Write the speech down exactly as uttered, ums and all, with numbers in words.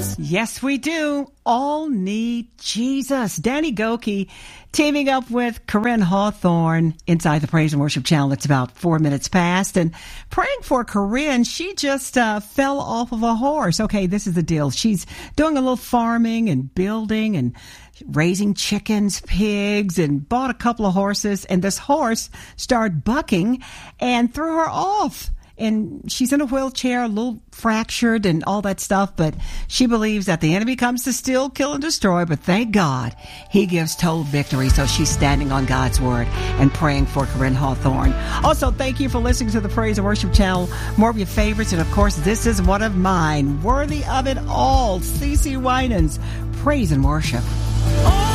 Jesus. Yes, we do. All need Jesus. Danny Gokey teaming up with Corinne Hawthorne inside the Praise and Worship Channel. It's about four minutes past. And praying for Corinne, she just uh, fell off of a horse. Okay, this is the deal. She's doing a little farming and building and raising chickens, pigs, and bought a couple of horses. And this horse started bucking and threw her off. And she's in a wheelchair, a little fractured and all that stuff. But she believes that the enemy comes to steal, kill, and destroy. But thank God he gives total victory. So she's standing on God's word and praying for Corinne Hawthorne. Also, thank you for listening to the Praise and Worship Channel. More of your favorites. And, of course, this is one of mine. Worthy of it all. CeCe Winans. Praise and Worship.